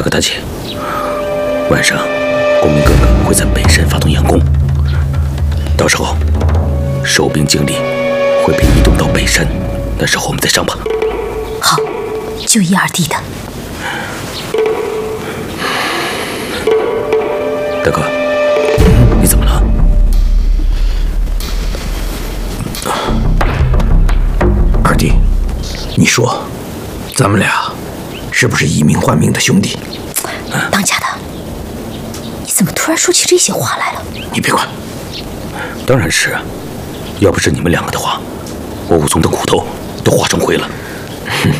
哥大姐，晚上公明哥哥会在北山发动佯攻，到时候守兵精力会被移动到北山，那时候我们再上吧。 好，就一二弟的。 大哥，你怎么了？ 二弟，你说，咱们俩是不是以命换命的兄弟？ 当家的，你怎么突然说起这些话来了？ 你别管。 当然是啊，要不是你们两个的话，我武松的骨头都化成灰了。